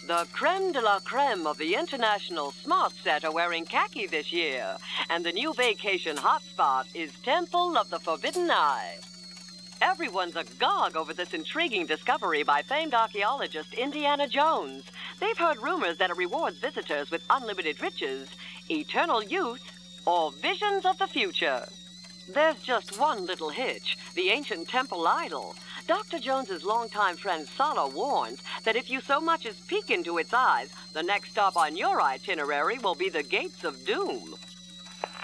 The creme de la creme of the international smart set are wearing khaki this year, and the new vacation hotspot is Temple of the Forbidden Eye. Everyone's agog over this intriguing discovery by famed archaeologist Indiana Jones. They've heard rumors that it rewards visitors with unlimited riches, eternal youth, or visions of the future. There's just one little hitch, the ancient temple idol. Dr. Jones's longtime friend Sala warns that if you so much as peek into its eyes, the next stop on your itinerary will be the gates of doom.